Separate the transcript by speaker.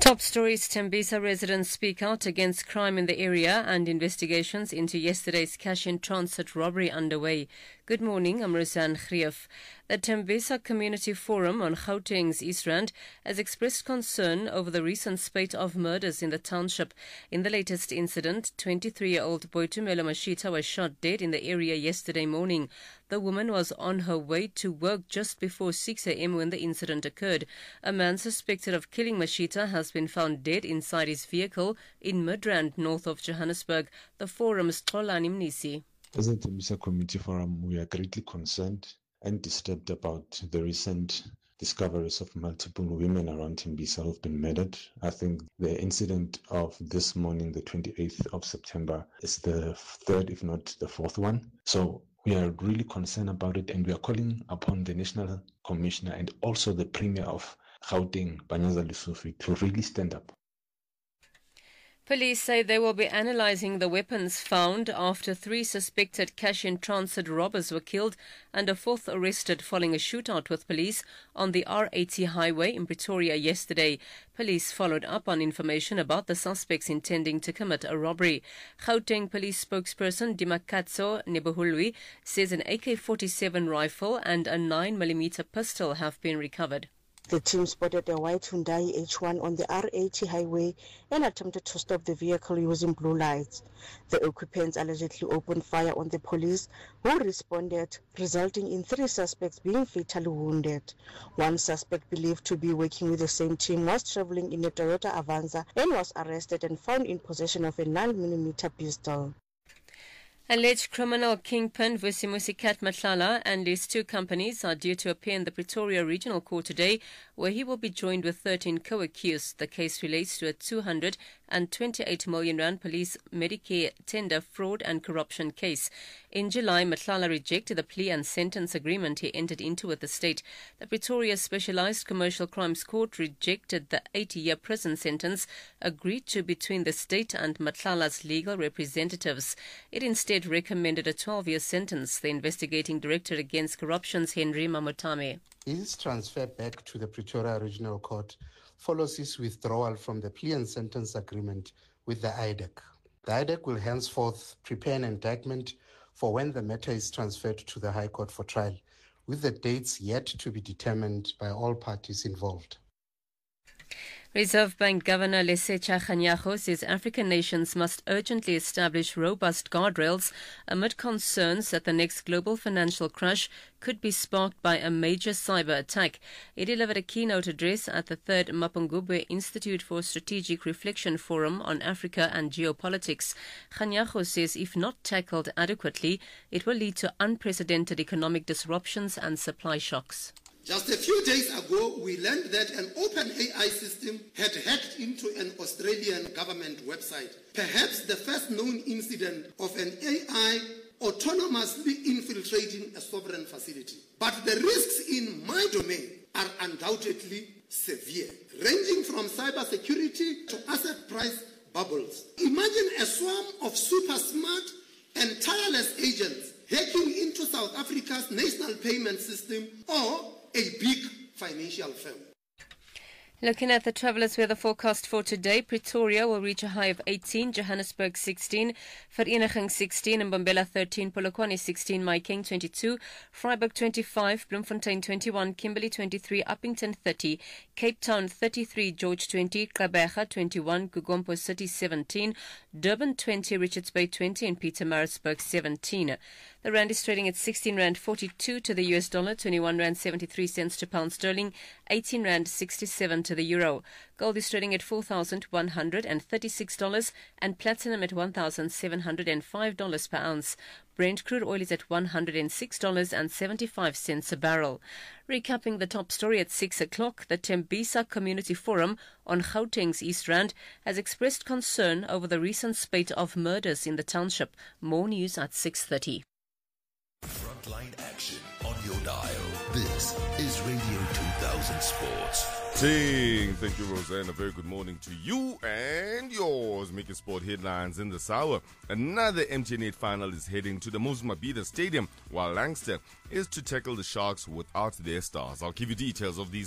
Speaker 1: Top stories: Tembisa residents speak out against crime in the area and investigations into yesterday's cash-in-transit robbery underway. Good morning, I'm Roseanne Grief. The Tembisa Community Forum on Gauteng's East Rand has expressed concern over the recent spate of murders in the township. In the latest incident, 23-year-old Boitumelo Mashita was shot dead in the area yesterday morning. The woman was on her way to work just before 6 a.m. when the incident occurred. A man suspected of killing Mashita has been found dead inside his vehicle in Midrand, north of Johannesburg. The forum's Xolani Mnisi.
Speaker 2: As a Tembisa Community Forum, we are greatly concerned and disturbed about the recent discoveries of multiple women around Tembisa who have been murdered. I think the incident of this morning, the 28th of September, is the third, if not the fourth one. So we are really concerned about it, and we are calling upon the National Commissioner and also the Premier of Gauteng, Panyaza Lesufi, to really stand up.
Speaker 1: Police say they will be analysing the weapons found after 3 suspected cash-in-transit robbers were killed and a 4th arrested following a shootout with police on the R80 highway in Pretoria yesterday. Police followed up on information about the suspects intending to commit a robbery. Gauteng police spokesperson Dimakatso Nebohulwi says an AK-47 rifle and a 9mm pistol have been recovered.
Speaker 3: The team spotted a white Hyundai H1 on the R80 highway and attempted to stop the vehicle using blue lights. The occupants allegedly opened fire on the police, who responded, resulting in 3 suspects being fatally wounded. One suspect, believed to be working with the same team, was traveling in a Toyota Avanza and was arrested and found in possession of a 9mm pistol.
Speaker 1: Alleged criminal kingpin Vusimusi Kat Matlala and his 2 companies are due to appear in the Pretoria Regional Court today, where he will be joined with 13 co-accused. The case relates to a 228 million rand police Medicare tender fraud and corruption case. In July, Matlala rejected the plea and sentence agreement he entered into with the state. The Pretoria Specialised Commercial Crimes Court rejected the 80-year prison sentence agreed to between the state and Matlala's legal representatives. It instead recommended a 12-year sentence. The investigating director against corruption's Henry Mamotame.
Speaker 4: His transfer back to the Pretoria Regional Court follows his withdrawal from the plea and sentence agreement with the IDEC. The IDEC will henceforth prepare an indictment for when the matter is transferred to the High Court for trial, with the dates yet to be determined by all parties involved.
Speaker 1: Reserve Bank Governor Lesetja Kganyago says African nations must urgently establish robust guardrails amid concerns that the next global financial crash could be sparked by a major cyber attack. He delivered a keynote address at the 3rd Mapungubwe Institute for Strategic Reflection Forum on Africa and Geopolitics. Kganyago says if not tackled adequately, it will lead to unprecedented economic disruptions and supply shocks.
Speaker 5: Just a few days ago, we learned that an open AI system had hacked into an Australian government website. Perhaps the first known incident of an AI autonomously infiltrating a sovereign facility. But the risks in my domain are undoubtedly severe, ranging from cybersecurity to asset price bubbles. Imagine a swarm of super smart and tireless agents hacking into South Africa's national payment system or a big financial firm.
Speaker 1: Looking at the travelers' weather forecast for today, Pretoria will reach a high of 18, Johannesburg 16, Vereeniging 16, Mbombela 13, Polokwane 16, Mahikeng 22, Vryburg 25, Bloemfontein 21, Kimberley 23, Uppington 30, Cape Town 33, George 20, Gqeberha 21, Gugompo City 17, Durban 20, Richards Bay 20, and Pietermaritzburg 17. The rand is trading at 16 rand 42 to the US dollar, 21 rand 73 cents to pound sterling, 18 rand 67 to the euro. Gold is trading at $4,136 and platinum at $1,705 per ounce. Brent crude oil is at $106.75 a barrel. Recapping the top story at 6 o'clock, the Tembisa Community Forum on Gauteng's East Rand has expressed concern over the recent spate of murders in the township. More news at 6:30.
Speaker 6: Frontline action on your dial. This is Radio 2000 Sports.
Speaker 7: Thank you, Roseanne. A very good morning to you and yours. Making sport headlines in this hour. Another MTN8 final is heading to the Moses Mabhida Stadium, while Leinster is to tackle the Sharks without their stars. I'll give you details of these